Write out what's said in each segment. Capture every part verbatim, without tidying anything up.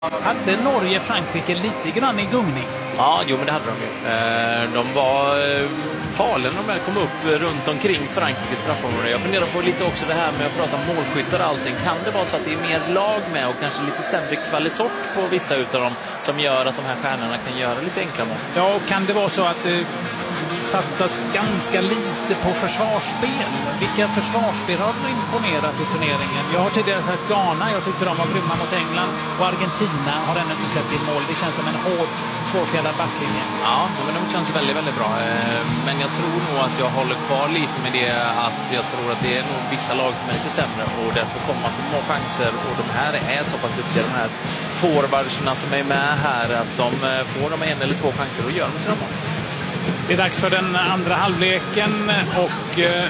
Hade Norge Frankrike lite grann i gungning? Ja, jo, men det hade de ju. De var farliga när de kom upp runt omkring Frankrikes straffområde. Jag funderar på lite också det här med att prata målskyttar och allting. Kan det vara så att det är mer lag med och kanske lite sämre kvalisort på vissa utav dem som gör att de här stjärnorna kan göra lite enkla mål? Ja, och kan det vara så att det satsas ganska lite på försvarsspel? Vilka försvarsspel har imponerat i turneringen? Jag har tidigare sagt Ghana, jag tyckte de var grymma mot England, och Argentina har ännu inte släppt in mål. Det känns som en hård, svårfjällad backlinje. Ja, men de känns väldigt, väldigt bra. Men jag tror nog att jag håller kvar lite med det, att jag tror att det är nog vissa lag som är lite sämre och därför kommer att de har chanser, och de här är så pass duktiga, de här forwardsarna som är med här, att de får de en eller två chanser och gör de sina mål. Det är dags för den andra halvleken, och eh,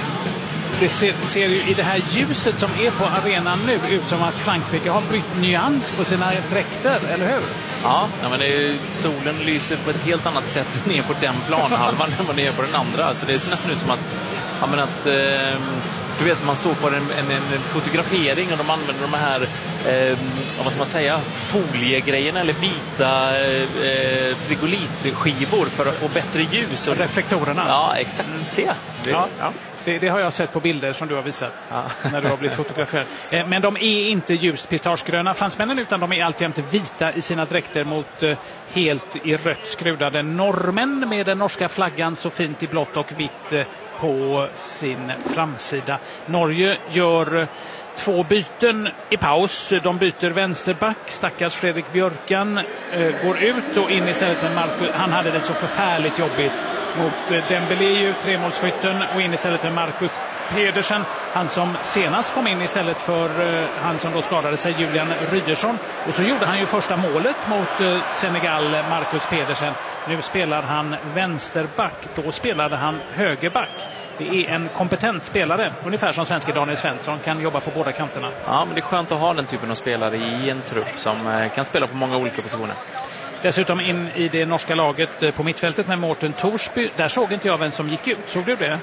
det ser, ser ju i det här ljuset som är på arenan nu ut som att Frankrike har bytt nyans på sina dräkter, eller hur? Ja, men det är, solen lyser på ett helt annat sätt ner på den planhalvan än vad det är på den andra. Så det ser nästan ut som att, ja, men att eh, du vet, man står på en, en, en fotografering och de använder de här eh, vad ska man säga, foliegrejerna eller vita eh, frigolitskivor för att få bättre ljus. Och reflektorerna. Ja, exakt. Se. Det, ja, ja. Det, det har jag sett på bilder som du har visat, ja, när du har blivit fotograferad. Eh, men de är inte ljust pistagegröna, fransmännen, utan de är alltjämt vita i sina dräkter mot eh, helt i rött skrudade norrmän med den norska flaggan så fint i blått och vitt eh, på sin framsida. Norge gör eh, två byten i paus. De byter vänsterback. Stackars Fredrik Björkan eh, går ut och in istället med Marcus. Han hade det så förfärligt jobbigt mot eh, Dembélé, tremålsskytten, och in istället med Marcus Pedersen. Han som senast kom in istället för eh, han som då skadade sig, Julian Rydersson. Och så gjorde han ju första målet mot eh, Senegal, Marcus Pedersen. Nu spelar han vänsterback. Då spelade han högerback. Det är en kompetent spelare, ungefär som svenska Daniel Svensson, kan jobba på båda kanterna. Ja, men det är skönt att ha den typen av spelare i en trupp som kan spela på många olika positioner. Dessutom in i det norska laget på mittfältet med Morten Torsby. Där såg inte jag vem som gick ut. Såg du det?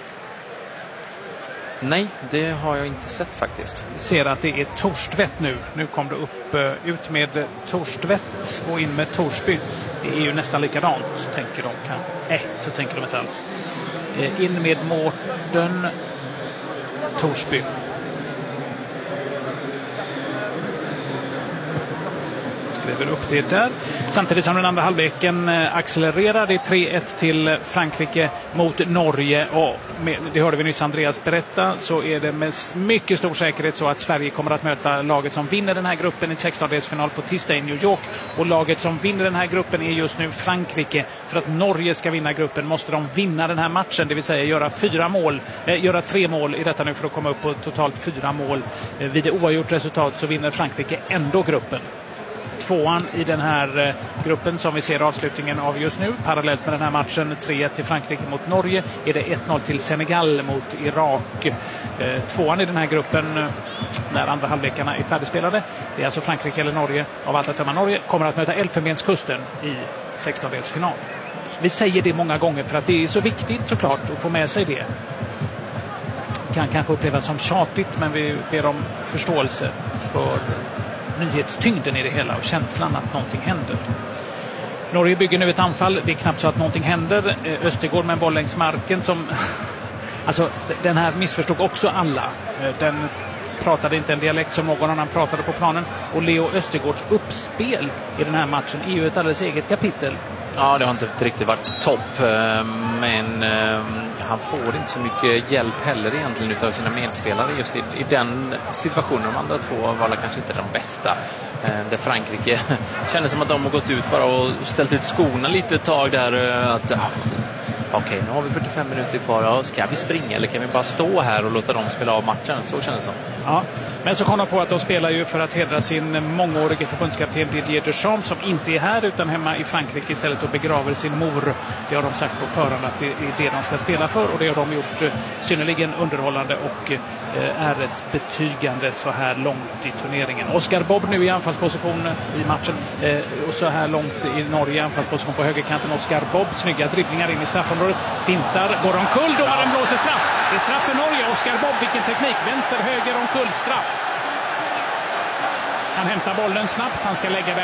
Nej, det har jag inte sett faktiskt. Jag ser att det är Torstvedt nu. Nu kom det upp ut med Torstvedt och in med Torsby. Det är ju nästan likadant, tänker de. Nej, äh, så tänker de inte alls. In med Morten Torsby. Skriver upp det där. Samtidigt som den andra halvleken accelererar. Det är tre ett till Frankrike mot Norge. Och med, det hörde vi nyss Andreas berätta, så är det med mycket stor säkerhet så att Sverige kommer att möta laget som vinner den här gruppen i sextondelsfinal på tisdag i New York. Och laget som vinner den här gruppen är just nu Frankrike. För att Norge ska vinna gruppen måste de vinna den här matchen, det vill säga göra fyra mål, eh, göra tre mål i detta nu för att komma upp på totalt fyra mål. Eh, vid det oavgjort resultat så vinner Frankrike ändå gruppen. Tvåan i den här gruppen som vi ser avslutningen av just nu, parallellt med den här matchen, tre ett till Frankrike mot Norge, är det ett noll till Senegal mot Irak. Tvåan i den här gruppen när andra halvlekarna är färdigspelade, det är alltså Frankrike eller Norge. Av allt att döma Norge kommer att möta Elfenbenskusten i sextondelsfinal. Vi säger det många gånger för att det är så viktigt såklart att få med sig det. Kan kanske upplevas som tjatigt, men vi ber om förståelse för nyhetstyngden i det hela och känslan att någonting händer. Norge bygger nu ett anfall. Det är knappt så att någonting händer. Östergård med en boll längs marken som alltså den här missförstod också alla. Den pratade inte en dialekt som någon annan pratade på planen, och Leo Östergårds uppspel i den här matchen är ju ett alldeles eget kapitel. Ja, det har inte riktigt varit topp, men han får inte så mycket hjälp heller egentligen utav sina medspelare just i, i den situationen. De andra två var kanske inte de bästa. Där Frankrike kändes som att de har gått ut bara och ställt ut skorna lite ett tag där, att ja, okej, nu har vi fyrtiofem minuter kvar. Ja, ska vi springa eller kan vi bara stå här och låta dem spela av matchen? Så känns det som. Ja, men så kom de på att de spelar ju för att hedra sin mångårige förbundskapten Didier Deschamps, som inte är här utan hemma i Frankrike istället och begraver sin mor. Det har de sagt på förhand att det är det de ska spela för, och det har de gjort synnerligen underhållande och äresbetygande så här långt i turneringen. Oscar Bob nu i anfallsposition i matchen, och så här långt i Norge i anfallsposition på högerkanten. Oscar Bob, snygga dribblingar in i straffområdet, fintar, går omkull, domaren blåser straff. Det är straff för Norge. Oscar Bob, vilken teknik, vänster, höger, omkull, straff. Han hämtar bollen snabbt. Han ska lägga den